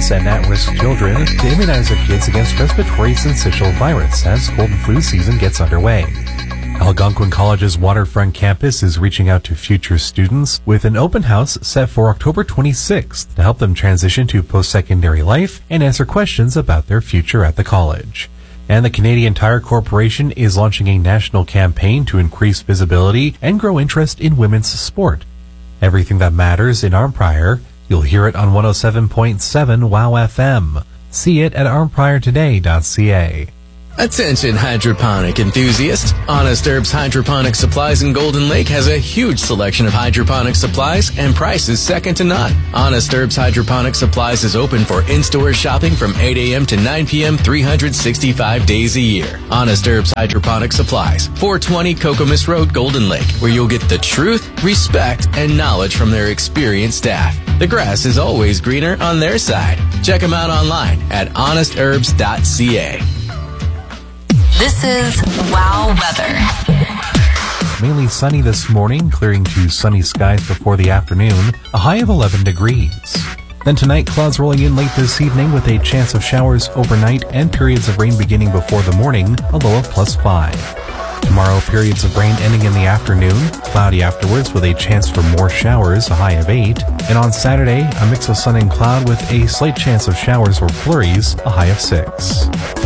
parents and at-risk children to immunize their kids against respiratory syncytial virus as cold and flu season gets underway. Algonquin College's waterfront campus is reaching out to future students with an open house set for October 26th to help them transition to post-secondary life and answer questions about their future at the college. And the Canadian Tire Corporation is launching a national campaign to increase visibility and grow interest in women's sport. Everything that matters in Arnprior, you'll hear it on 107.7 WOW FM. See it at arnpriortoday.ca. Attention hydroponic enthusiasts. Honest Herbs Hydroponic Supplies in Golden Lake has a huge selection of hydroponic supplies and prices second to none. Honest Herbs Hydroponic Supplies is open for in-store shopping from 8 a.m. to 9 p.m. 365 days a year. Honest Herbs Hydroponic Supplies, 420 Kokomis Road, Golden Lake, where you'll get the truth, respect, and knowledge from their experienced staff. The grass is always greener on their side. Check them out online at honestherbs.ca. This is WOW Weather. Mainly sunny this morning, clearing to sunny skies before the afternoon, a high of 11 degrees. Then tonight, clouds rolling in late this evening with a chance of showers overnight and periods of rain beginning before the morning, a low of +5. Tomorrow, periods of rain ending in the afternoon, cloudy afterwards with a chance for more showers, a high of 8. And on Saturday, a mix of sun and cloud with a slight chance of showers or flurries, a high of 6.